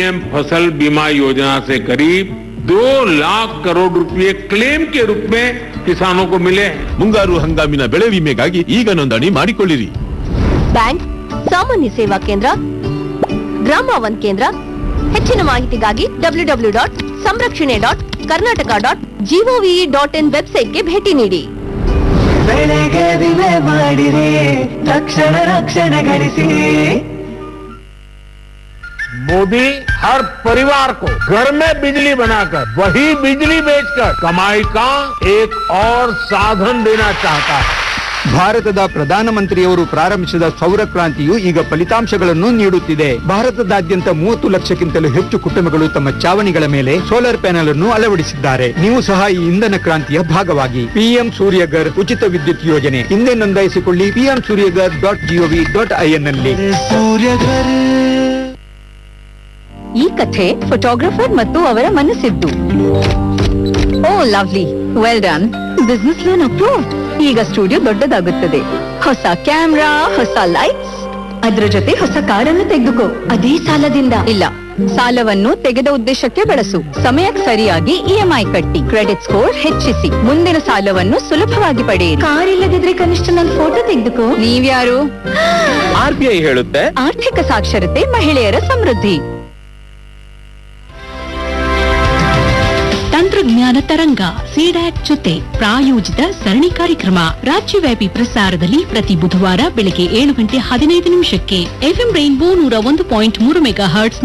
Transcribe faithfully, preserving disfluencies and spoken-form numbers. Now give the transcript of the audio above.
PM फसल बीमा योजना से करीब दो लाख करोड़ रुपए क्लेम के रूप में किसानों को मिले हैं। ಮುಂಗಾರು ಹಂಗಾಮಿನ ಬೆಳೆ ವಿಮೆಗಾಗಿ ಈಗ ನೋಂದಣಿ ಮಾಡಿಕೊಳ್ಳಿರಿ. ಬ್ಯಾಂಕ್, ಸಾಮಾನ್ಯ ಸೇವಾ ಕೇಂದ್ರ, ಗ್ರಾಮ ಒನ್ ಕೇಂದ್ರ. ಹೆಚ್ಚಿನ ಮಾಹಿತಿಗಾಗಿ ಡಬ್ಲ್ಯೂ ಡಬ್ಲ್ಯೂ ಡಾಟ್ ಸಂರಕ್ಷಣೆ dot Karnataka dot gov dot in ವೆಬ್ಸೈಟ್ಗೆ ಭೇಟಿ ನೀಡಿ. ಬೆಳೆಗೆ ವಿಮೆ ಮಾಡಿರಿ, ತಕ್ಷಣ ರಕ್ಷಣೆ ಗಳಿಸಿ. मोदी हर परिवार को घर में बिजली बनाकर वही बिजली बेचकर कमाई का एक और साधन देना चाहता है. ಭಾರತದ ಪ್ರಧಾನಮಂತ್ರಿಯವರು ಪ್ರಾರಂಭಿಸಿದ ಸೌರ ಕ್ರಾಂತಿಯು ಈಗ ಫಲಿತಾಂಶಗಳನ್ನು ನೀಡುತ್ತಿದೆ. ಭಾರತದಾದ್ಯಂತ ಮೂವತ್ತು ಲಕ್ಷಕ್ಕಿಂತಲೂ ಹೆಚ್ಚು ಕುಟುಂಬಗಳು ತಮ್ಮ ಚಾವಣಿಗಳ ಮೇಲೆ ಸೋಲಾರ್ ಪ್ಯಾನೆಲ್ ಅನ್ನು ಅಳವಡಿಸಿದ್ದಾರೆ. ನೀವು ಸಹ ಈ ಇಂಧನ ಕ್ರಾಂತಿಯ ಭಾಗವಾಗಿ. ಪಿಎಂ ಸೂರ್ಯಗರ್ ಉಚಿತ ವಿದ್ಯುತ್ ಯೋಜನೆ ಹಿಂದೆ ನೋಂದಾಯಿಸಿಕೊಳ್ಳಿ. PM Surya Ghar dot gov dot IN ನಲ್ಲಿ. ಸೂರ್ಯಗರ್. ಈ ಕಥೆ ಫೋಟೋಗ್ರಫರ್ ಮತ್ತು ಅವರ ಮನಸ್ಸಿದ್ದು. ಓ lovely, well done. Business loan approve. ಈಗ ಸ್ಟುಡಿಯೋ ದೊಡ್ಡದಾಗುತ್ತದೆ. ಹೊಸ ಕ್ಯಾಮ್ರಾ, ಹೊಸ ಲೈಟ್ಸ್, ಅದರ ಜೊತೆ ಹೊಸ ಕಾರನ್ನು ತೆಗೆದುಕೋ. ಅದೇ ಸಾಲದಿಂದ ಇಲ್ಲ, ಸಾಲವನ್ನು ತೆಗೆದ ಉದ್ದೇಶಕ್ಕೆ ಬಳಸು. ಸಮಯಕ್ಕೆ ಸರಿಯಾಗಿ ಇಎಂಐ ಕಟ್ಟಿ, ಕ್ರೆಡಿಟ್ ಸ್ಕೋರ್ ಹೆಚ್ಚಿಸಿ, ಮುಂದಿನ ಸಾಲವನ್ನು ಸುಲಭವಾಗಿ ಪಡೆಯಿರಿ. ಕಾರ್ ಇಲ್ಲದಿದ್ರೆ ಕನಿಷ್ಠ ನನ್ನ ಫೋಟೋ ತೆಗೆದುಕೋ. ನೀವ್ಯಾರು? ಆರ್ಬಿಐ ಹೇಳುತ್ತೆ ಆರ್ಥಿಕ ಸಾಕ್ಷರತೆ ಮಹಿಳೆಯರ ಸಮೃದ್ಧಿ. ತಂತ್ರಜ್ಞಾನ ತರಂಗ ಸಿಡ್ಯಾಕ್ ಜೊತೆ ಪ್ರಾಯೋಜಿತ ಸರಣಿ ಕಾರ್ಯಕ್ರಮ ರಾಜ್ಯವ್ಯಾಪಿ ಪ್ರಸಾರದಲ್ಲಿ ಪ್ರತಿ ಬುಧವಾರ ಬೆಳಗ್ಗೆ ಏಳು ಗಂಟೆ ಹದಿನೈದು ನಿಮಿಷಕ್ಕೆ ಎಫ್ಎಂ ರೈನ್ಬೋ ನೂರ ಒಂದು ಪಾಯಿಂಟ್ ಮೂರು ಮೆಗಾ ಹರ್ಟ್ಸ್